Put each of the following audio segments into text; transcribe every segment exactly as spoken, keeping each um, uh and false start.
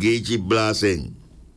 geetje blazing.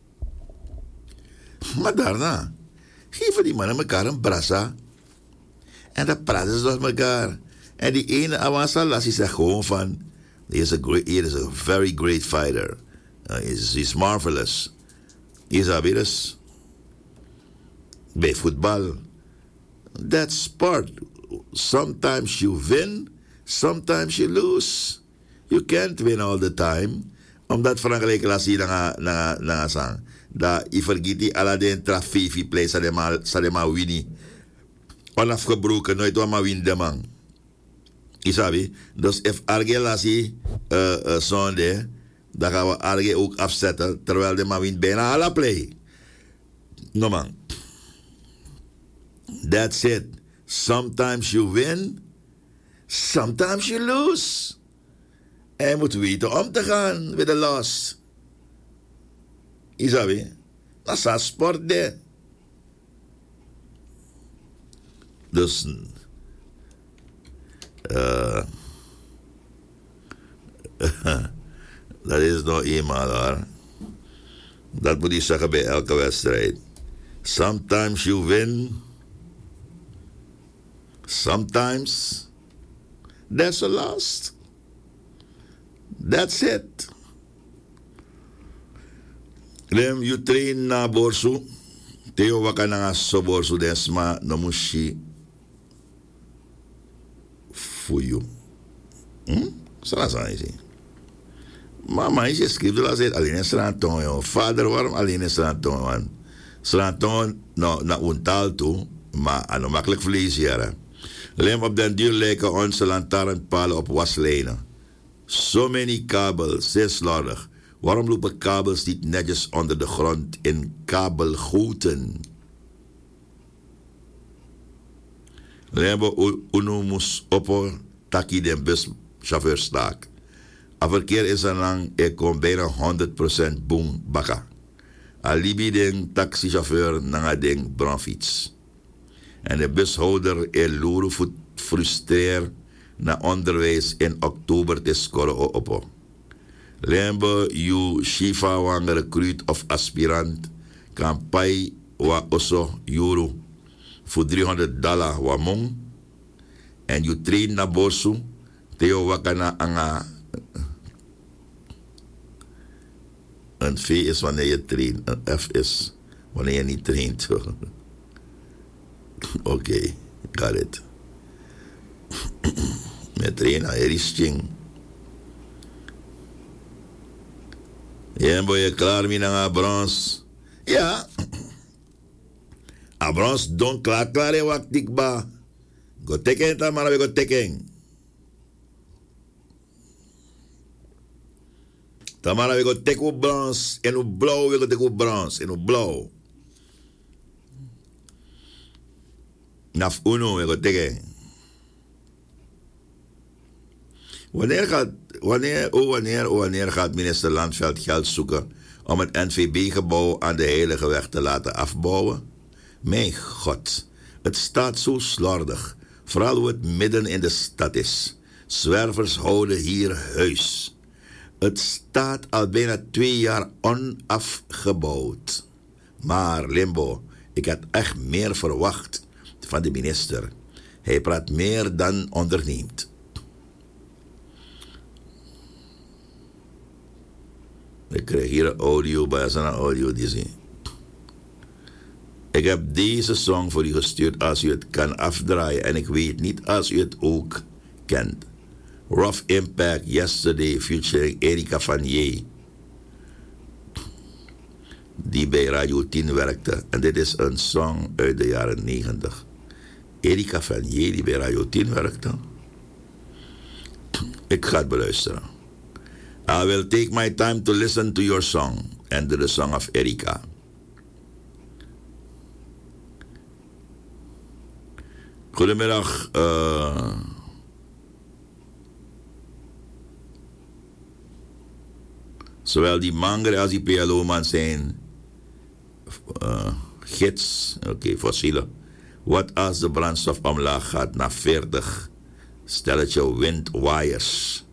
Maar daarna geven die mannen elkaar een brassa. En dan praten ze met elkaar. En die ene Awansalassi zegt gewoon van... He is a, great, he is a very great fighter. Uh, he's, he's marvelous. Is dat weer eens? Bij voetbal. That's sport. Sometimes you win, sometimes you lose. You can't win all the time. Omdat Frankrijk laat zien na sang. Dat je vergeet die Aladdin trafifi play sa de ma winnie. Onafgebroken, nooit wat ma win de man. Isabi? Dus if arge laat zien uh, uh, zonde, dan gaan we arge ook afzetten, terwijl de ma wint bijna alle play. No man. That's it. Sometimes you win, sometimes you lose. En je moet weten om te gaan met de loss. Isabi? Dat is een sport, de. Dus... Uh, dat is nog eenmaal hoor. Dat moet je zeggen bij elke wedstrijd. Sometimes you win. Sometimes that's a loss. That's it. Lem you train na borsu. Teo waka na nga so borsu desma no mushi for you. Hm? Sala sa isi. Mama isi skrif la zet aline sranton yo. Vader waarom aline sranton man? Sranton no na untal toe, maar ano makkelijk vlees jaren. Lem op den duur lijken onze lantaarnpalen op waslijnen. So many kabels, zeer slordig. Waarom lopen kabels niet netjes onder de grond in kabelgoten? Lembo unumus oppo taki den buschauffeur staak. A verkeer is er lang, ik kom bijna honderd procent boom bakka. Alibi den taxichauffeur nanga den brandfiets. En de bushouder er loeren frustreer na onderwijs in oktober te scoren oppo. Lembo you shifa wang recruit of aspirant kan pay wa oso euro voor driehonderd dollar wa mong. En you train na borsu teo wakana anga. Een V is wanneer je traint, een F is wanneer je niet traint. Oké, okay, got it. Met trainen, er is ching. Ja, ben je klaar met een brons? Ja. A brons don klaar klaar e wak tikba. Go teken ta mara we go teken. Tamara we go teken u brons en u blauw we go teken u brons en u blauw. Naf uno we go teken. Wanneer gaat, wanneer, oh wanneer, oh wanneer gaat minister Landveld geld zoeken om het N V B-gebouw aan de Heilige Weg te laten afbouwen? Mijn God, het staat zo slordig, vooral hoe het midden in de stad is. Zwervers houden hier huis. Het staat al bijna twee jaar onafgebouwd. Maar Limbo, ik had echt meer verwacht van de minister. Hij praat meer dan onderneemt. Ik krijg hier een audio bij zo'n audio die zie. Ik heb deze song voor u gestuurd als u het kan afdraaien. En ik weet niet als u het ook kent. Rough Impact Yesterday featuring Erika Vanier. Die bij Radio tien werkte. En dit is een song uit de jaren negentig. Erika Vanier die bij Radio tien werkte. Ik ga het beluisteren. I will take my time to listen to your song and to the song of Erika. Goedemiddag. Uh, zowel die Mangere als die P L O-man zijn uh, gids, oké, okay, fossielen. Wat als de brandstof omlaag gaat naar veertig stelletje windwires?